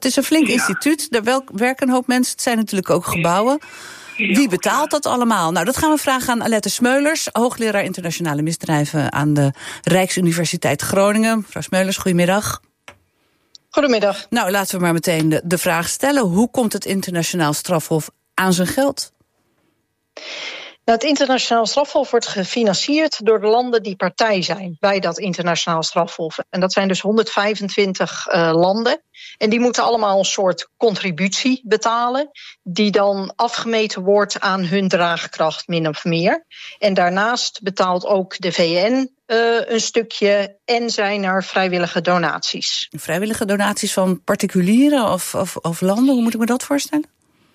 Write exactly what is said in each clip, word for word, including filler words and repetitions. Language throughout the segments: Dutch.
is een flink Ja. instituut, daar wel, werken een hoop mensen. Het zijn natuurlijk ook gebouwen. Wie betaalt dat allemaal? Nou, dat gaan we vragen aan Alette Smeulers, hoogleraar internationale misdrijven aan de Rijksuniversiteit Groningen. Mevrouw Smeulers, goedemiddag. Goedemiddag. Nou, laten we maar meteen de, de vraag stellen. Hoe komt het internationaal strafhof aan zijn geld? Nou, het internationaal strafhof wordt gefinancierd door de landen die partij zijn bij dat internationaal strafhof. En dat zijn dus honderdvijfentwintig uh, landen. En die moeten allemaal een soort contributie betalen, die dan afgemeten wordt aan hun draagkracht, min of meer. En daarnaast betaalt ook de V N uh, een stukje en zijn er vrijwillige donaties. Vrijwillige donaties van particulieren of, of, of landen, hoe moet ik me dat voorstellen?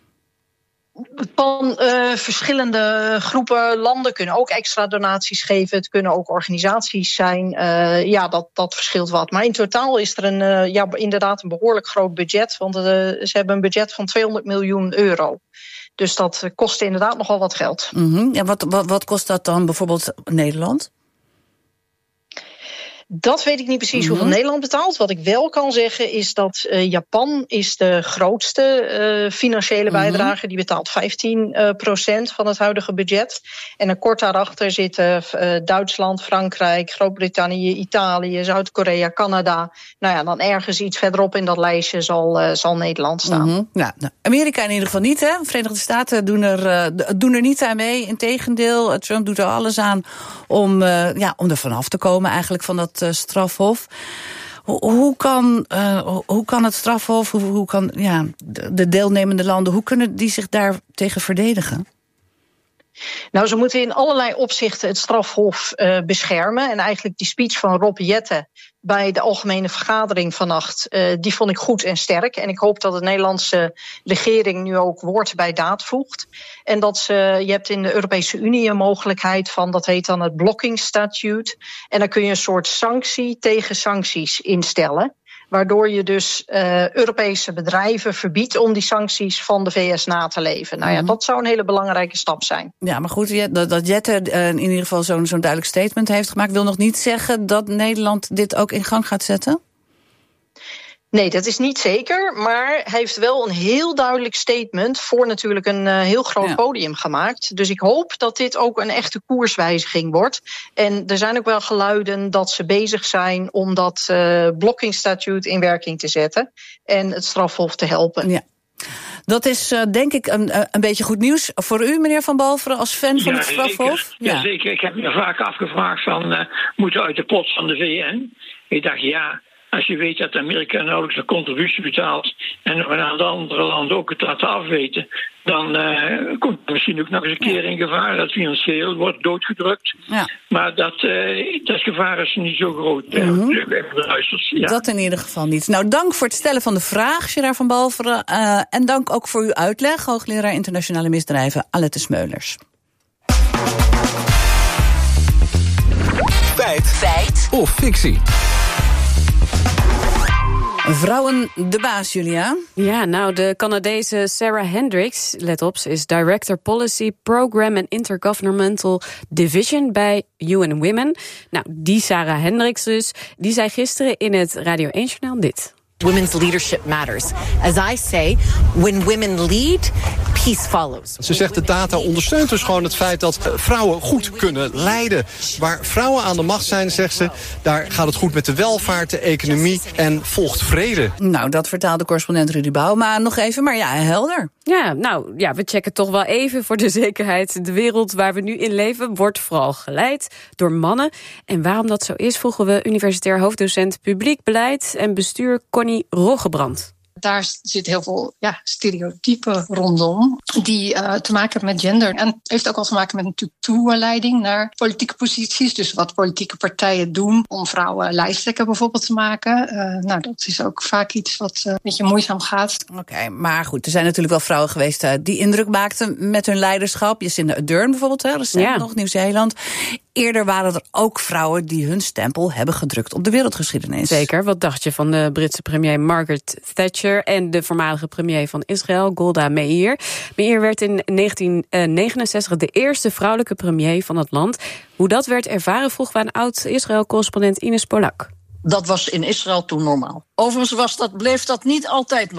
Van uh, verschillende groepen landen kunnen ook extra donaties geven. Het kunnen ook organisaties zijn. Uh, ja, dat, dat verschilt wat. Maar in totaal is er een, uh, ja, inderdaad een behoorlijk groot budget. Want uh, ze hebben een budget van tweehonderd miljoen euro. Dus dat uh, kost inderdaad nogal wat geld. Mm-hmm. Ja, wat, wat, wat kost dat dan bijvoorbeeld Nederland? Dat weet ik niet precies mm-hmm. hoeveel Nederland betaalt. Wat ik wel kan zeggen is dat uh, Japan is de grootste uh, financiële bijdrage. Mm-hmm. Die betaalt vijftien procent van het huidige budget. En een kort daarachter zitten uh, Duitsland, Frankrijk, Groot-Brittannië, Italië, Zuid-Korea, Canada. Nou ja, dan ergens iets verderop in dat lijstje zal, uh, zal Nederland staan. Mm-hmm. Ja, nou, Amerika in ieder geval niet, hè? De Verenigde Staten doen er, uh, doen er niet aan mee. Integendeel, Trump doet er alles aan om, uh, ja, om er vanaf te komen eigenlijk van dat strafhof. Hoe, hoe, kan, uh, hoe kan het strafhof, hoe, hoe kan ja, de, de deelnemende landen, hoe kunnen die zich daar tegen verdedigen? Nou, ze moeten in allerlei opzichten het strafhof uh, beschermen. En eigenlijk die speech van Rob Jetten bij de algemene vergadering vannacht, uh, die vond ik goed en sterk. En ik hoop dat de Nederlandse regering nu ook woord bij daad voegt. En dat ze, je hebt in de Europese Unie een mogelijkheid van, dat heet dan het blocking statute. En dan kun je een soort sanctie tegen sancties instellen. Waardoor je dus uh, Europese bedrijven verbiedt om die sancties van de V S na te leven. Nou ja, mm-hmm. dat zou een hele belangrijke stap zijn. Ja, maar goed, dat, dat Jette uh, in ieder geval zo'n, zo'n duidelijk statement heeft gemaakt, wil nog niet zeggen dat Nederland dit ook in gang gaat zetten? Nee, dat is niet zeker, maar hij heeft wel een heel duidelijk statement voor natuurlijk een uh, heel groot ja. podium gemaakt. Dus ik hoop dat dit ook een echte koerswijziging wordt. En er zijn ook wel geluiden dat ze bezig zijn om dat uh, blocking statute in werking te zetten en het strafhof te helpen. Ja. Dat is uh, denk ik een, een beetje goed nieuws voor u, meneer Van Balveren, als fan ja, van het strafhof. Zeker. Ja. ja, zeker. Ik heb me vaak afgevraagd van, uh, moeten we uit de pot van de V N? Ik dacht, ja, als je weet dat Amerika nauwelijks een contributie betaalt en nog een aantal andere landen ook het laten afweten, dan uh, komt het misschien ook nog eens een keer in gevaar dat financieel wordt doodgedrukt. Ja. Maar dat, uh, dat gevaar is niet zo groot. Mm-hmm. Ja. Dat in ieder geval niet. Nou, dank voor het stellen van de vraag, Gerard van Balveren. Uh, en dank ook voor uw uitleg, hoogleraar internationale misdrijven, Alette Smeulers. Feit. Feit. Of fictie. Vrouwen de baas, Julia. Ja, nou, de Canadese Sarah Hendricks, let op, ze is Director Policy, Program and Intergovernmental Division bij U N Women. Nou, die Sarah Hendricks dus, die zei gisteren in het Radio één-journaal dit. Women's leadership matters. As I say, when women lead, peace follows. Ze zegt de data ondersteunt dus gewoon het feit dat vrouwen goed kunnen leiden. Waar vrouwen aan de macht zijn, zegt ze, daar gaat het goed met de welvaart, de economie en volgt vrede. Nou, dat vertaalde correspondent Rudy Bouma nog even, maar ja, helder. Ja, nou, ja, we checken toch wel even voor de zekerheid. De wereld waar we nu in leven wordt vooral geleid door mannen. En waarom dat zo is, vroegen we universitair hoofddocent publiek beleid en bestuur Connie Roggebrand. Daar zit heel veel ja, stereotypen rondom die uh, te maken hebben met gender. En het heeft ook wel te maken met natuurlijk toeleiding naar politieke posities. Dus wat politieke partijen doen om vrouwen lijsttrekker bijvoorbeeld te maken. Uh, nou, dat is ook vaak iets wat uh, een beetje moeizaam gaat. Oké, okay, maar goed, er zijn natuurlijk wel vrouwen geweest uh, die indruk maakten met hun leiderschap. Jacinda Ardern bijvoorbeeld, hè, recent ja. nog, Nieuw-Zeeland. Eerder waren er ook vrouwen die hun stempel hebben gedrukt op de wereldgeschiedenis. Zeker. Wat dacht je van de Britse premier Margaret Thatcher en de voormalige premier van Israël, Golda Meir? Meir werd in negentien negenenzestig de eerste vrouwelijke premier van het land. Hoe dat werd ervaren, vroegen we aan oud-Israël-correspondent Ines Polak. Dat was in Israël toen normaal. Overigens was dat, bleef dat niet altijd normaal.